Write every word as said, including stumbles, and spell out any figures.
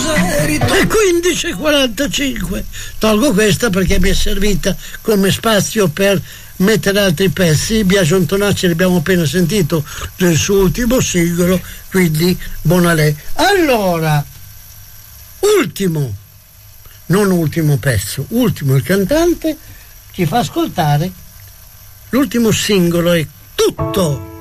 e quindici e quarantacinque. Tolgo questa perché mi è servita come spazio per mettere altri pezzi. Biagio Antonacci l'abbiamo appena sentito del suo ultimo singolo, quindi buona a lei. Allora, ultimo, non ultimo pezzo, ultimo il cantante ci fa ascoltare l'ultimo singolo, è Tutto.